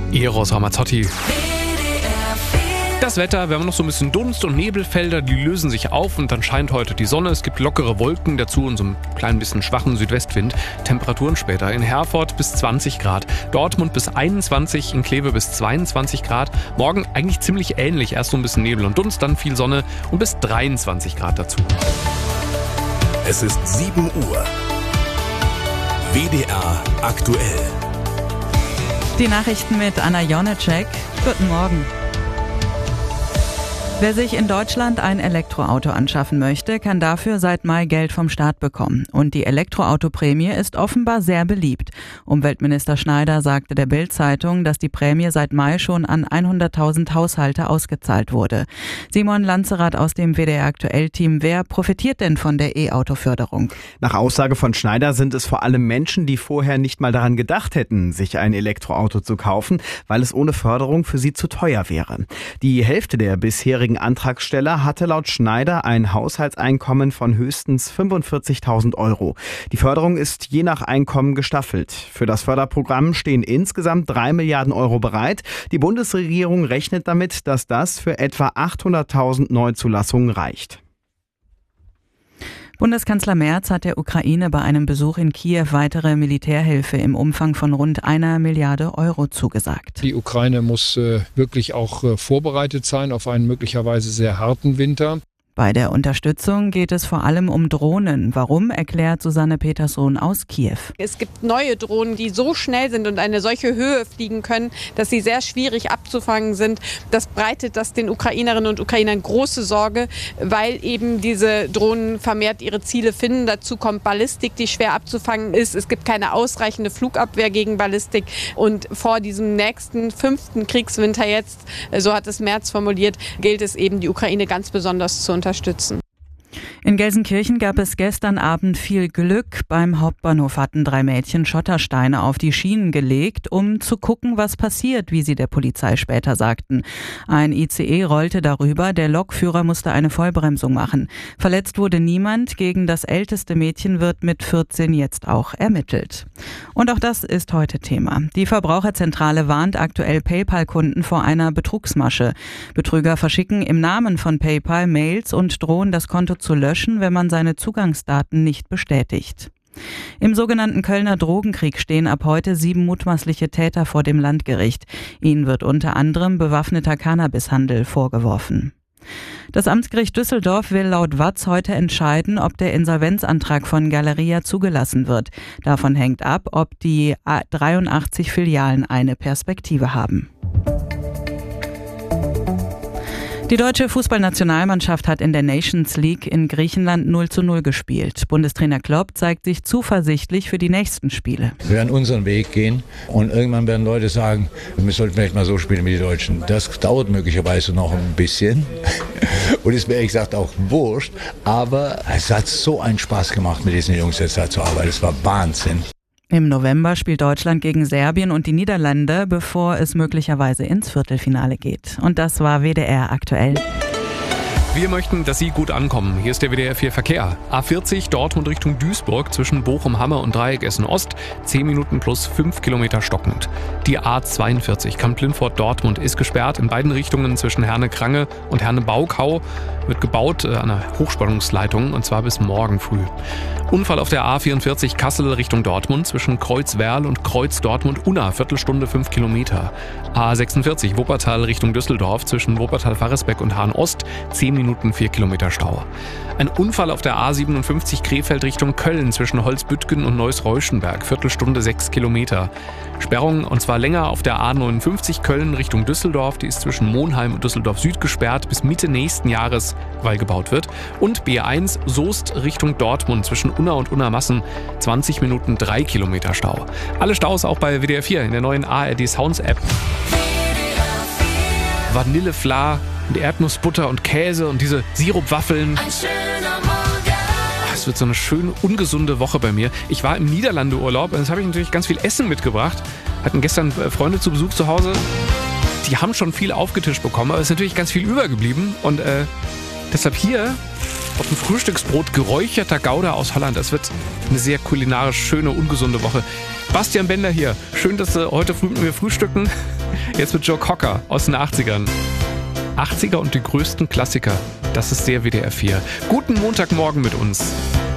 Eros Ramazzotti. Das Wetter, wir haben noch so ein bisschen Dunst- und Nebelfelder, die lösen sich auf und dann scheint heute die Sonne. Es gibt lockere Wolken dazu und so ein klein bisschen schwachen Südwestwind. Temperaturen später in Herford bis 20 Grad, Dortmund bis 21, in Kleve bis 22 Grad. Morgen eigentlich ziemlich ähnlich, erst so ein bisschen Nebel und Dunst, dann viel Sonne und bis 23 Grad dazu. Es ist 7 Uhr. WDR aktuell. Die Nachrichten mit Anna Jonecek. Guten Morgen. Wer sich in Deutschland ein Elektroauto anschaffen möchte, kann dafür seit Mai Geld vom Staat bekommen. Und die Elektroautoprämie ist offenbar sehr beliebt. Umweltminister Schneider sagte der Bild-Zeitung, dass die Prämie seit Mai schon an 100.000 Haushalte ausgezahlt wurde. Simon Lanzerath aus dem WDR-Aktuell-Team. Wer profitiert denn von der E-Auto-Förderung? Nach Aussage von Schneider sind es vor allem Menschen, die vorher nicht mal daran gedacht hätten, sich ein Elektroauto zu kaufen, weil es ohne Förderung für sie zu teuer wäre. Die Hälfte der bisherigen Antragsteller hatte laut Schneider ein Haushaltseinkommen von höchstens 45.000 Euro. Die Förderung ist je nach Einkommen gestaffelt. Für das Förderprogramm stehen insgesamt 3 Milliarden Euro bereit. Die Bundesregierung rechnet damit, dass das für etwa 800.000 Neuzulassungen reicht. Bundeskanzler Merz hat der Ukraine bei einem Besuch in Kiew weitere Militärhilfe im Umfang von rund 1 Milliarde Euro zugesagt. Die Ukraine muss wirklich auch vorbereitet sein auf einen möglicherweise sehr harten Winter. Bei der Unterstützung geht es vor allem um Drohnen. Warum, erklärt Susanne Petersohn aus Kiew. Es gibt neue Drohnen, die so schnell sind und eine solche Höhe fliegen können, dass sie sehr schwierig abzufangen sind. Das breitet das den Ukrainerinnen und Ukrainern große Sorge, weil eben diese Drohnen vermehrt ihre Ziele finden. Dazu kommt Ballistik, die schwer abzufangen ist. Es gibt keine ausreichende Flugabwehr gegen Ballistik. Und vor diesem nächsten 5. Kriegswinter jetzt, so hat es Merz formuliert, gilt es eben, die Ukraine ganz besonders zu unterstützen. In Gelsenkirchen gab es gestern Abend viel Glück. Beim Hauptbahnhof hatten 3 Mädchen Schottersteine auf die Schienen gelegt, um zu gucken, was passiert, wie sie der Polizei später sagten. Ein ICE rollte darüber, der Lokführer musste eine Vollbremsung machen. Verletzt wurde niemand, gegen das älteste Mädchen wird mit 14 jetzt auch ermittelt. Und auch das ist heute Thema. Die Verbraucherzentrale warnt aktuell PayPal-Kunden vor einer Betrugsmasche. Betrüger verschicken im Namen von PayPal Mails und drohen, das Konto zu löschen, wenn man seine Zugangsdaten nicht bestätigt. Im sogenannten Kölner Drogenkrieg stehen ab heute 7 mutmaßliche Täter vor dem Landgericht. Ihnen wird unter anderem bewaffneter Cannabishandel vorgeworfen. Das Amtsgericht Düsseldorf will laut Watz heute entscheiden, ob der Insolvenzantrag von Galeria zugelassen wird. Davon hängt ab, ob die 83 Filialen eine Perspektive haben. Die deutsche Fußballnationalmannschaft hat in der Nations League in Griechenland 0:0 gespielt. Bundestrainer Klopp zeigt sich zuversichtlich für die nächsten Spiele. Wir werden unseren Weg gehen und irgendwann werden Leute sagen, wir sollten vielleicht mal so spielen wie die Deutschen. Das dauert möglicherweise noch ein bisschen und ist mir ehrlich gesagt auch wurscht, aber es hat so einen Spaß gemacht, mit diesen Jungs jetzt da zu arbeiten. Es war Wahnsinn. Im November spielt Deutschland gegen Serbien und die Niederlande, bevor es möglicherweise ins Viertelfinale geht. Und das war WDR aktuell. Wir möchten, dass Sie gut ankommen. Hier ist der WDR 4 Verkehr. A40 Dortmund Richtung Duisburg zwischen Bochum-Hamme und Dreieck Essen-Ost. 10 Minuten plus 5 Kilometer stockend. Die A42 Kamp-Lintfort Dortmund ist gesperrt in beiden Richtungen zwischen Herne-Krange und Herne-Baukau. Wird gebaut an einer Hochspannungsleitung und zwar bis morgen früh. Unfall auf der A44 Kassel Richtung Dortmund zwischen Kreuzwerl und Kreuz-Dortmund-Unna. Viertelstunde 5 Kilometer. A46 Wuppertal Richtung Düsseldorf zwischen Wuppertal-Faresbeck und Hahn-Ost. 10 Minuten 4 Kilometer Stau. Ein Unfall auf der A57 Krefeld Richtung Köln zwischen Holzbüttgen und Neuss-Reuschenberg. Viertelstunde 6 Kilometer. Sperrung und zwar länger auf der A59 Köln Richtung Düsseldorf. Die ist zwischen Monheim und Düsseldorf Süd gesperrt bis Mitte nächsten Jahres, weil gebaut wird. Und B1 Soest Richtung Dortmund zwischen Unna und Unna-Massen. 20 Minuten 3 Kilometer Stau. Alle Staus auch bei WDR 4 in der neuen ARD Sounds App. Vanillefla und Erdnussbutter und Käse und diese Sirupwaffeln. Ein schöner Morgen. Es wird so eine schöne, ungesunde Woche bei mir. Ich war im Niederlande-Urlaub und jetzt habe ich natürlich ganz viel Essen mitgebracht. Hatten gestern Freunde zu Besuch zu Hause. Die haben schon viel aufgetischt bekommen, aber es ist natürlich ganz viel übergeblieben. Und deshalb hier auf dem Frühstücksbrot geräucherter Gouda aus Holland. Das wird eine sehr kulinarisch schöne, ungesunde Woche. Bastian Bender hier. Schön, dass Sie heute früh mit mir frühstücken. Jetzt mit Joe Cocker aus den 80ern. 80er und die größten Klassiker. Das ist der WDR 4. Guten Montagmorgen mit uns.